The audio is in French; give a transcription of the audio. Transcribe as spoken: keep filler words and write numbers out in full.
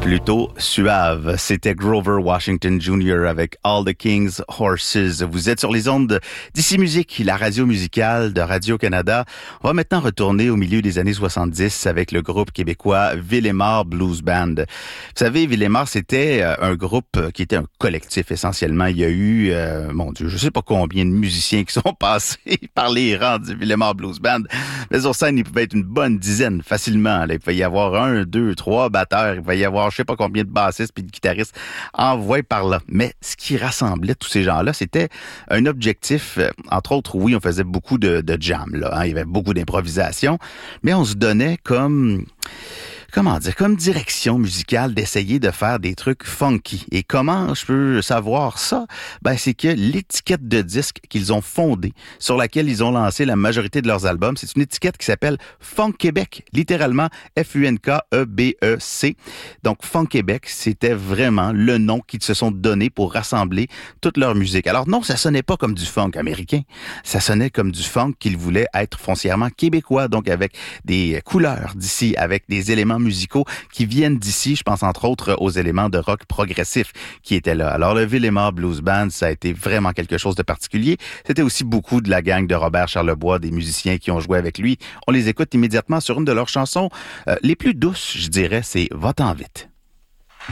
plutôt suave. C'était Grover Washington junior avec All the King's Horses. Vous êtes sur les ondes d'Ici Musique, la radio musicale de Radio-Canada. On va maintenant retourner au milieu des années soixante-dix avec le groupe québécois Villemar Blues Band. Vous savez, Villemar, c'était un groupe qui était un collectif essentiellement. Il y a eu, euh, mon Dieu, je sais pas combien de musiciens qui sont passés par les rangs du Villemar Blues Band. Mais sur scène, il pouvait être une bonne dizaine facilement. Là, il pouvait y avoir un, deux, trois batteurs. Il pouvait y avoir je sais pas combien de bassistes puis de guitaristes envoyés par là. Mais ce qui rassemblait tous ces gens-là, c'était un objectif. Entre autres, oui, on faisait beaucoup de, de jam, là. Hein, il y avait beaucoup d'improvisation, mais on se donnait comme... Comment dire, comme direction musicale d'essayer de faire des trucs funky. Et comment je peux savoir ça? Ben, c'est que l'étiquette de disque qu'ils ont fondée, sur laquelle ils ont lancé la majorité de leurs albums, c'est une étiquette qui s'appelle Funk Québec, littéralement F U N K E B E C. Donc, Funk Québec, c'était vraiment le nom qu'ils se sont donné pour rassembler toute leur musique. Alors non, ça sonnait pas comme du funk américain, ça sonnait comme du funk qu'ils voulaient être foncièrement québécois, donc avec des couleurs d'ici, avec des éléments musicaux qui viennent d'ici. Je pense entre autres aux éléments de rock progressif qui étaient là. Alors le Villemar Blues Band, ça a été vraiment quelque chose de particulier. C'était aussi beaucoup de la gang de Robert Charlebois, des musiciens qui ont joué avec lui. On les écoute immédiatement sur une de leurs chansons euh, les plus douces, je dirais, c'est Va-t'en vite.